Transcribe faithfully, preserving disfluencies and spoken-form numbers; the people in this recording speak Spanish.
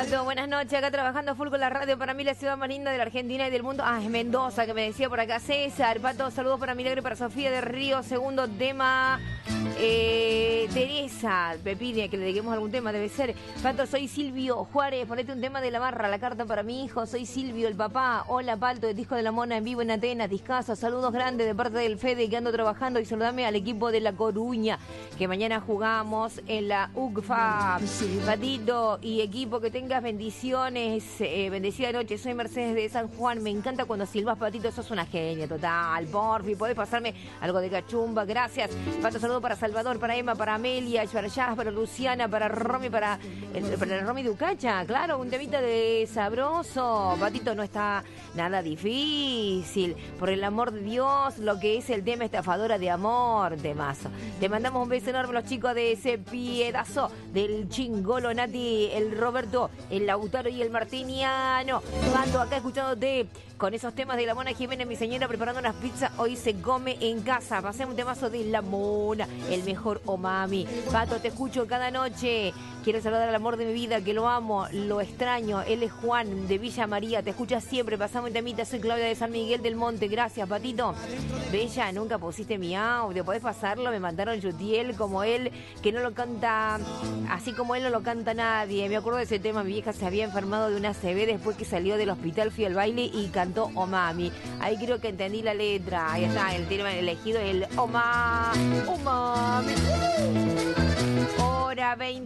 Pato, buenas noches. Acá trabajando full con la radio. Para mí la ciudad más linda de la Argentina y del mundo. Ah, es Mendoza, que me decía por acá César. Pato, saludos para Milagro y para Sofía de Río. Segundo tema, eh, Teresa. Me pide que le dediquemos algún tema, debe ser. Pato, soy Silvio Juárez. Ponete un tema de la barra. La carta para mi hijo. Soy Silvio, el papá. Hola, Pato, el disco de la Mona en vivo en Atenas. Discaso. Saludos grandes de parte del Fede que ando trabajando. Y saludame al equipo de La Coruña, que mañana jugamos en la U C F A. Patito y equipo, que tengas bendiciones, eh, bendecida noche. Soy Mercedes de San Juan. Me encanta cuando silbas, Patito, sos una genia total. Porfi, podés pasarme algo de cachumba. Gracias. Pato, saludo para Salvador, para Emma, para Amelia, para Jazz, para Luciana, para Romy, para el, para el Romy Ducacha. Claro, un temita de sabroso. Patito, no está nada difícil. Por el amor de Dios, lo que es el tema estafadora de amor, temazo. Te mandamos un beso enorme a los chicos de ese piedazo del Chingolo, Nati, el Roberto, el Lautaro y el Martiniano. Ando acá escuchándote con esos temas de la Mona Jiménez, mi señora, preparando unas pizzas. Hoy se come en casa. Pasemos un temazo de la Mona, el mejor omami. Pato, te escucho cada noche. Quiero saludar al amor de mi vida, que lo amo, lo extraño. Él es Juan, de Villa María. Te escucha siempre. Pasamos un temita. Soy Claudia de San Miguel del Monte. Gracias, Patito. Bella, nunca pusiste mi audio. ¿Podés pasarlo? Me mandaron Yutiel como él, que no lo canta así como él, no lo canta nadie. Me acuerdo de ese tema. Mi vieja se había enfermado de una C B después que salió del hospital. Fui al baile y cantó Omami. Ahí creo que entendí la letra. Ahí está, el tema elegido, el Oma, Omami. Hora veinte.